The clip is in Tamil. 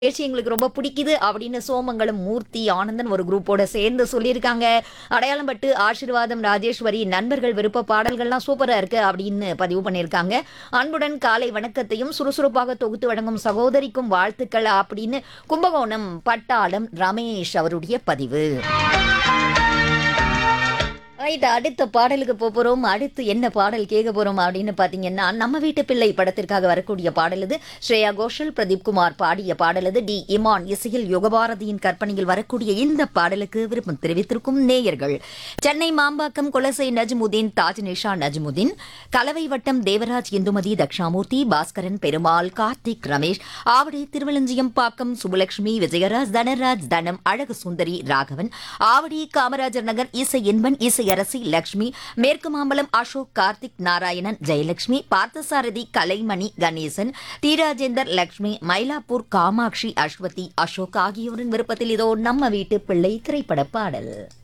நிகழ்ச்சி எங்களுக்கு ரொம்ப பிடிக்குது அப்படின்னு சோமங்கலம் மூர்த்தி ஆனந்தன் ஒரு குரூப்போட சேர்ந்து சொல்லியிருக்காங்க. அடையாளம் பட்டு ஆசீர்வாதம் ராஜேஸ்வரி நண்பர்கள் விருப்ப பாடல்கள்லாம் சூப்பரா இருக்கு அப்படின்னு பதிவு பண்ணியிருக்காங்க. அன்புடன் காலை வணக்கத்தையும் சுறுசுறுப்பாக தொகுத்து வழங்கும் சகோதரிக்கும் வாழ்த்துக்கள் அப்படின்னு கும்பகோணம் பட்டாளம் ரமேஷ் அவருடைய பதிவு. ரைட், அடுத்த பாடலுக்கு போறோம். அடுத்து என்ன பாடல் கேட்க போறோம் அப்படின்னு பாத்தீங்கன்னா, நம்ம வீட்டு பிள்ளை படத்திற்காக வரக்கூடிய பாடல் இது. ஸ்ரேயா கோஷல், பிரதீப் குமார் பாடிய பாடல் இது. டி இமான் இசையில் யுகபாரதியின் கற்பனையில் வரக்கூடிய இந்த பாடலுக்கு விருப்பம் தெரிவித்திருக்கும் நேயர்கள்: சென்னை மாம்பாக்கம் குலசை நஜ்முதீன், தாஜ் நிஷா நஜ்முதீன், கலவை வட்டம் தேவராஜ், இந்துமதி, தக்ஷாமூர்த்தி, பாஸ்கரன், பெருமாள், கார்த்திக், ரமேஷ், ஆவடி திருவலஞ்சியம் பாக்கம், சுபலட்சுமி, விஜயராஜ், தனராஜ், தனம், அழகு சுந்தரி, ராகவன், ஆவடி காமராஜர் நகர், இசை என்பன், இசை அரசி லட்சுமி, மேற்கு மாம்பலம் அசோக், கார்த்திக், நாராயணன், ஜெயலட்சுமி, பார்த்தசாரதி, கலைமணி, கணேசன், தீராஜேந்தர், லட்சுமி, மயிலாப்பூர் காமாட்சி, அஸ்வதி, அசோக் ஆகியோரின் விருப்பத்தில் இதோ நம்ம வீட்டு பிள்ளை திரைப்பட பாடல்.